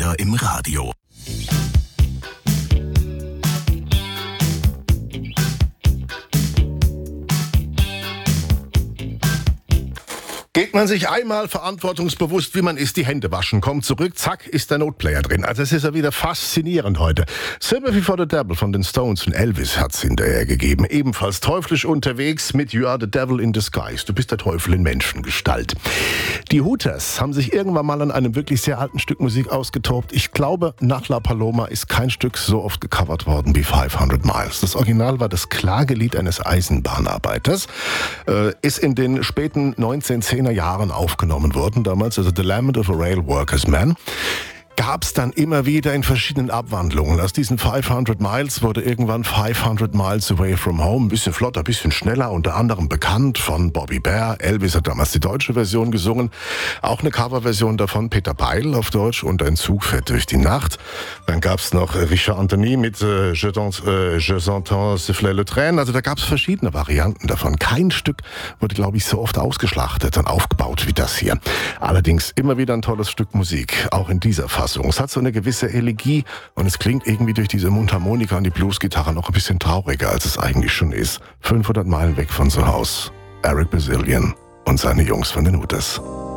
Schlager im Radio. Geht man sich einmal verantwortungsbewusst, wie man ist, die Hände waschen, kommt zurück, zack, ist der Notplayer drin. Also es ist ja wieder faszinierend heute. Sympathy for the Devil von den Stones und Elvis hat's hinterher gegeben. Ebenfalls teuflisch unterwegs mit You Are the Devil in Disguise. Du bist der Teufel in Menschengestalt. Die Hooters haben sich irgendwann mal an einem wirklich sehr alten Stück Musik ausgetobt. Ich glaube, nach La Paloma ist kein Stück so oft gecovert worden wie 500 Miles. Das Original war das Klagelied eines Eisenbahnarbeiters. Ist in den späten 1910er Jahren aufgenommen worden, damals, also The Lament of a Rail Workers Man. Gab es dann immer wieder in verschiedenen Abwandlungen. Aus diesen 500 Miles wurde irgendwann 500 Miles Away from Home. Ein bisschen flotter, ein bisschen schneller, unter anderem bekannt von Bobby Bear. Elvis hat damals die deutsche Version gesungen. Auch eine Coverversion davon, Peter Peil auf Deutsch und Ein Zug fährt durch die Nacht. Dann gab es noch Richard Anthony mit Je s'entends siffler le train. Also da gab es verschiedene Varianten davon. Kein Stück wurde, glaube ich, so oft ausgeschlachtet und aufgebaut wie das hier. Allerdings immer wieder ein tolles Stück Musik, auch in dieser Fassung. Es hat so eine gewisse Elegie und es klingt irgendwie durch diese Mundharmonika und die Bluesgitarre noch ein bisschen trauriger, als es eigentlich schon ist. 500 Meilen weg von zu Hause. Eric Bazillion und seine Jungs von den Hooters.